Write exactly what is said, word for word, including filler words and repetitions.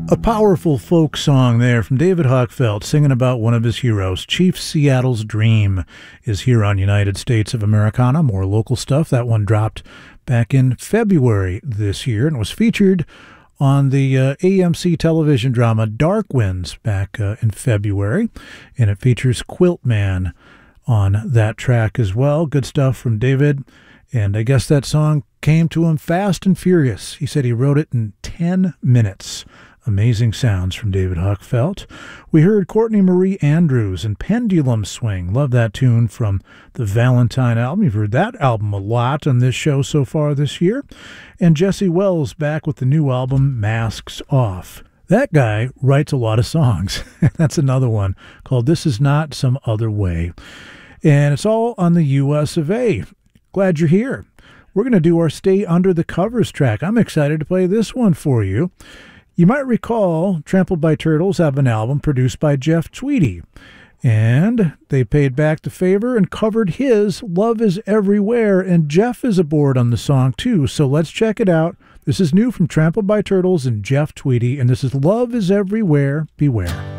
A powerful folk song there from David Hochfeld singing about one of his heroes. Chief Seattle's Dream is here on United States of Americana. More local stuff. That one dropped back in February this year and was featured on the uh, A M C television drama Dark Winds back uh, in February. And it features Quiltman on that track as well. Good stuff from David. And I guess that song came to him fast and furious. He said he wrote it in ten minutes. Amazing sounds from David Hochfeld. We heard Courtney Marie Andrews and Pendulum Swing. Love that tune from the Valentine album. You've heard that album a lot on this show so far this year. And Jesse Wells back with the new album Masks Off. That guy writes a lot of songs. That's another one called This Is Not Some Other Way. And it's all on the U S of A. Glad you're here. We're going to do our Stay Under the Covers track. I'm excited to play this one for you. You might recall Trampled by Turtles have an album produced by Jeff Tweedy, and they paid back the favor and covered his Love Is Everywhere, and Jeff is aboard on the song too, so let's check it out. This is new from Trampled by Turtles and Jeff Tweedy, and this is Love Is Everywhere, Beware.